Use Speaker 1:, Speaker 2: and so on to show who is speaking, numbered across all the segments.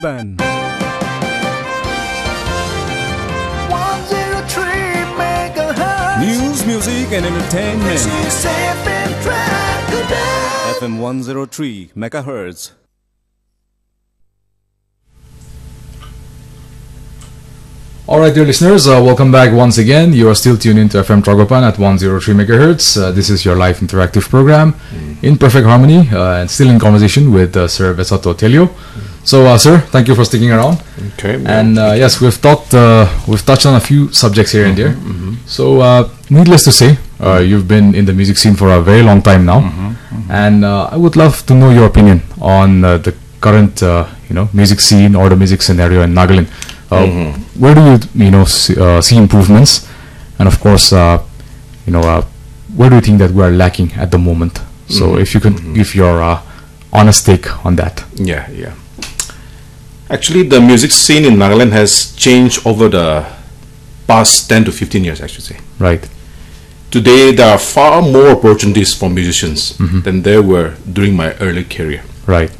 Speaker 1: Band.
Speaker 2: 103 megahertz.
Speaker 1: News, music, and entertainment.
Speaker 2: This is FM Track.
Speaker 1: FM 103 megahertz.
Speaker 3: Alright, dear listeners, welcome back once again. You are still tuned into FM Tragopan at 103 megahertz. This is your live interactive program in perfect harmony and still in conversation with Sir Vesato Telio. So, sir, thank you for sticking around.
Speaker 4: Okay.
Speaker 3: And yes, we've touched on a few subjects here and there. So, needless to say, you've been in the music scene for a very long time now, and I would love to know your opinion on the current, music scene or the music scenario in Nagaland. Where do you see improvements, and of course, where do you think that we are lacking at the moment? So, if you could give your honest take on that.
Speaker 4: Yeah. Actually, the music scene in Nagaland has changed over the past 10 to 15 years, I should say.
Speaker 3: Right.
Speaker 4: Today, there are far more opportunities for musicians than there were during my early career.
Speaker 3: Right.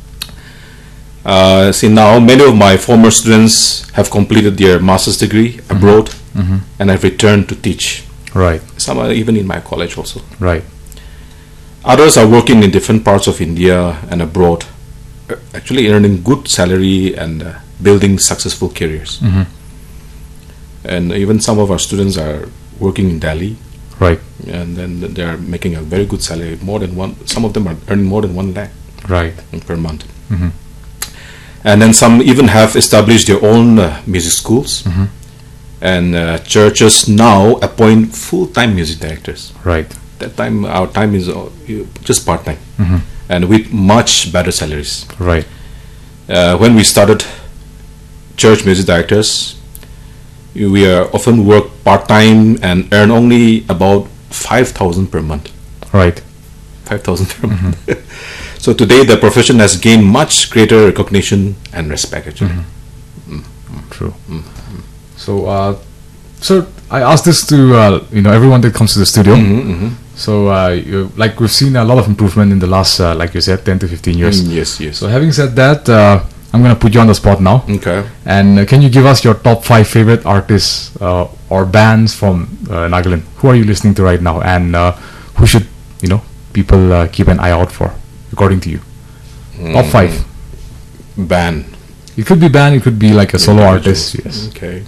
Speaker 4: See, now many of my former students have completed their master's degree abroad and have returned to teach.
Speaker 3: Right.
Speaker 4: Some are even in my college also.
Speaker 3: Right.
Speaker 4: Others are working in different parts of India and abroad, actually earning good salary and building successful careers. And even some of our students are working in Delhi.
Speaker 3: Right.
Speaker 4: And then they are making a very good salary, some of them are earning more than 1 lakh
Speaker 3: Right.
Speaker 4: per month. And then some even have established their own music schools. And churches now appoint full-time music directors.
Speaker 3: Right.
Speaker 4: That time, our time is just part-time, and with much better salaries.
Speaker 3: Right.
Speaker 4: When we started church music directors, we often work part-time and earn only about 5,000 per month.
Speaker 3: Right.
Speaker 4: 5,000 per month. So today the profession has gained much greater recognition and respect, actually.
Speaker 3: True. So, sir, I asked this to everyone that comes to the studio. So, like we've seen a lot of improvement in the last, like you said, 10 to 15 years.
Speaker 4: Yes.
Speaker 3: So, having said that, I'm gonna put you on the spot now.
Speaker 4: Okay.
Speaker 3: And can you give us your top 5 favorite artists or bands from Nagaland? Who are you listening to right now, and who should people keep an eye out for, according to you? Top 5.
Speaker 4: Band.
Speaker 3: It could be band. It could be like a solo artist. Yes.
Speaker 4: Okay.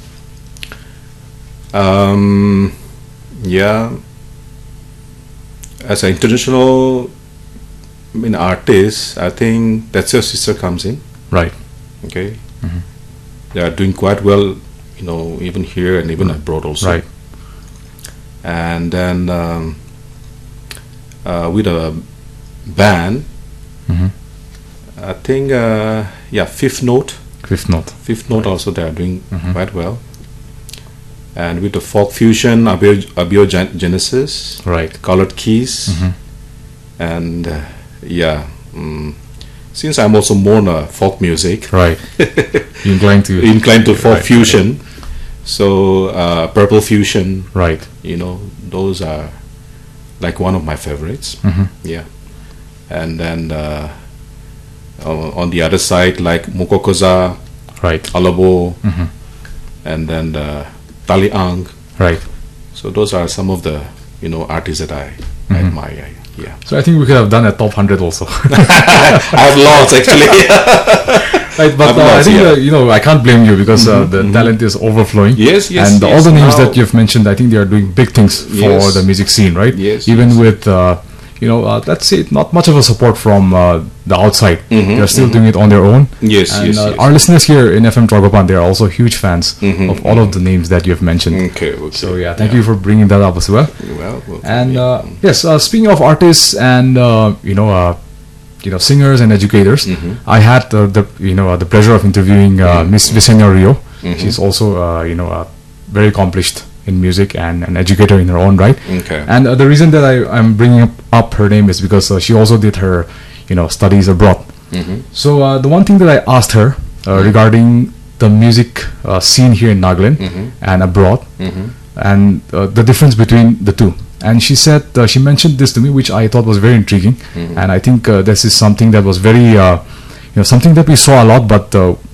Speaker 4: Yeah. As an international artist, I think That's Your Sister comes in.
Speaker 3: Right.
Speaker 4: Okay. They are doing quite well, even here and even abroad also.
Speaker 3: Right.
Speaker 4: And then with a band, I think Fifth Note.
Speaker 3: Fifth Note.
Speaker 4: Fifth Note also, they are doing quite well. And with the folk fusion, Abiogenesis,
Speaker 3: Right.
Speaker 4: Colored Keys, and since I'm also more on folk music,
Speaker 3: Right. Inclined
Speaker 4: to folk
Speaker 3: Right.
Speaker 4: fusion, so Purple Fusion,
Speaker 3: Right.
Speaker 4: those are like one of my favorites. Yeah. And then on the other side, like Mukokoza,
Speaker 3: Right.
Speaker 4: Alabo, and then Tali Ang.
Speaker 3: Right.
Speaker 4: So those are some of the artists that I admire. Yeah.
Speaker 3: So I think we could have done a top 100 also.
Speaker 4: I have lots actually.
Speaker 3: Right, but I think I can't blame you because the talent is overflowing.
Speaker 4: Yes.
Speaker 3: And all the names
Speaker 4: Now-
Speaker 3: that you've mentioned, I think they are doing big things for
Speaker 4: Yes.
Speaker 3: the music scene, right?
Speaker 4: Yes,
Speaker 3: Even
Speaker 4: yes.
Speaker 3: with let's say not much of a support from the outside. They are still doing it on their own.
Speaker 4: Yes,
Speaker 3: And
Speaker 4: yes.
Speaker 3: our listeners here in FM Tragopan, they are also huge fans of all of the names that you have mentioned.
Speaker 4: Okay.
Speaker 3: So yeah, thank you for bringing that up as well.
Speaker 4: Well,
Speaker 3: And yes, speaking of artists and singers and educators, I had the pleasure of interviewing Miss Visenya Rio. She's also very accomplished in music and an educator in her own right.
Speaker 4: Okay.
Speaker 3: And the reason that I'm bringing up her name is because she also did her studies abroad. So the one thing that I asked her regarding the music scene here in Nagaland and abroad, and the difference between the two. And she said, she mentioned this to me, which I thought was very intriguing. And I think this is something that was very, something that we saw a lot, but